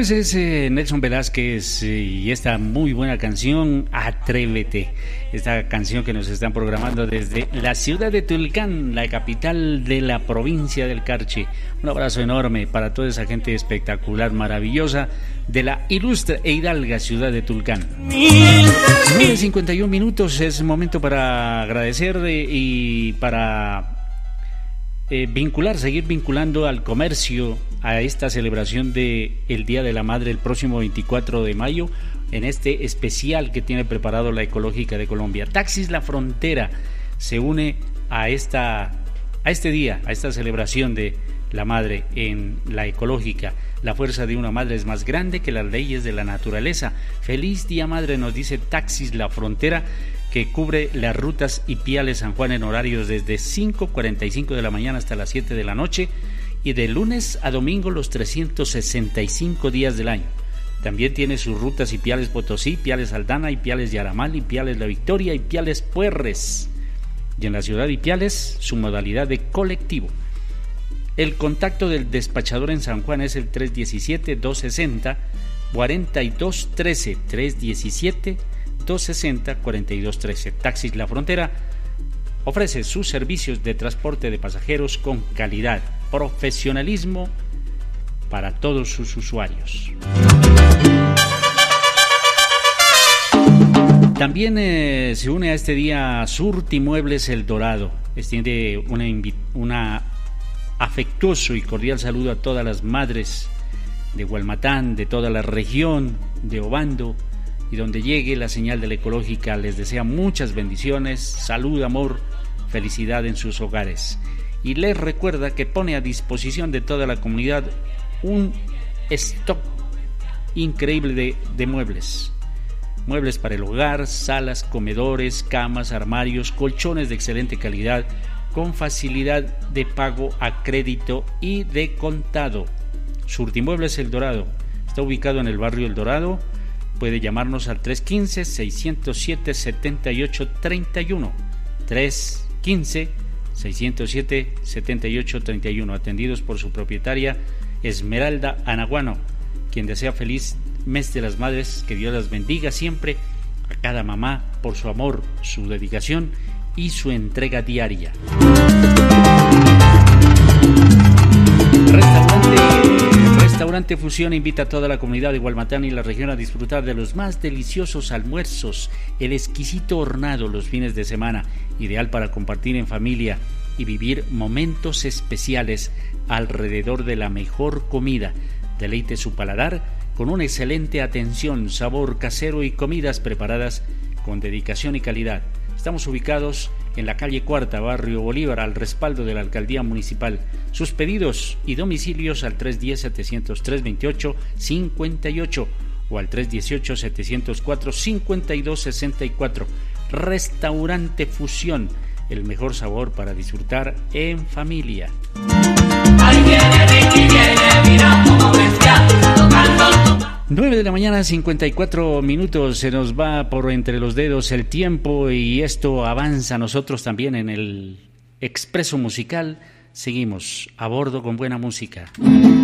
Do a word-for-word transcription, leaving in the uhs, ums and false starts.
ese es eh, Nelson Velázquez eh, y esta muy buena canción, Atrévete. Esta canción que nos están programando desde la ciudad de Tulcán, la capital de la provincia del Carchi. Un abrazo enorme para toda esa gente espectacular, maravillosa de la ilustre e hidalga ciudad de Tulcán. nueve cincuenta y un minutos, es momento para agradecer eh, y para eh, vincular, seguir vinculando al comercio a esta celebración de el Día de la Madre el próximo veinticuatro de mayo, en este especial que tiene preparado la Ecológica de Colombia. Taxis La Frontera se une a esta a este día, a esta celebración de la madre en la Ecológica. La fuerza de una madre es más grande que las leyes de la naturaleza. Feliz Día Madre, nos dice Taxis La Frontera, que cubre las rutas Ipiales San Juan en horarios desde cinco cuarenta y cinco de la mañana hasta las siete de la noche, y de lunes a domingo los trescientos sesenta y cinco días del año. También tiene sus rutas Ipiales Potosí, Ipiales Aldana, Ipiales Yaramal, Ipiales La Victoria, Ipiales Puerres. Y en la ciudad de Ipiales, su modalidad de colectivo. El contacto del despachador en San Juan es el tres diecisiete, doscientos sesenta, cuarenta y dos trece, tres diecisiete, doscientos sesenta, cuarenta y dos trece. Taxis La Frontera ofrece sus servicios de transporte de pasajeros con calidad, profesionalismo para todos sus usuarios. También eh, se une a este día Surtimuebles El Dorado. Extiende una, una afectuoso y cordial saludo a todas las madres de Gualmatán, de toda la región de Obando, y donde llegue la señal de la Ecológica les desea muchas bendiciones, salud, amor, felicidad en sus hogares. Y les recuerda que pone a disposición de toda la comunidad un stock increíble de, de muebles. Muebles para el hogar, salas, comedores, camas, armarios, colchones de excelente calidad, con facilidad de pago a crédito y de contado. Surtimuebles El Dorado está ubicado en el barrio El Dorado. Puede llamarnos al tres uno cinco, seis cero siete, siete ocho tres uno, tres uno cinco, seis cero siete, siete ocho tres uno, atendidos por su propietaria Esmeralda Anaguano, quien desea feliz mes de las madres, que Dios las bendiga siempre a cada mamá por su amor, su dedicación y su entrega diaria. Restaurante, Restaurante Fusión invita a toda la comunidad de Gualmatán y la región a disfrutar de los más deliciosos almuerzos, el exquisito hornado los fines de semana, ideal para compartir en familia y vivir momentos especiales alrededor de la mejor comida. Deleite su paladar con una excelente atención, sabor casero y comidas preparadas con dedicación y calidad. Estamos ubicados en la calle Cuarta, barrio Bolívar, al respaldo de la Alcaldía Municipal. Sus pedidos y domicilios al tres uno cero, siete cero tres, veintiocho cincuenta y ocho o al tres uno ocho, siete cero cuatro, cincuenta y dos sesenta y cuatro. Restaurante Fusión, el mejor sabor para disfrutar en familia. Ahí viene Ricky, viene, mira como bestia, tocando. nueve de la mañana, cincuenta y cuatro minutos, se nos va por entre los dedos el tiempo y esto avanza. Nosotros también en el Expreso Musical seguimos a bordo con buena música.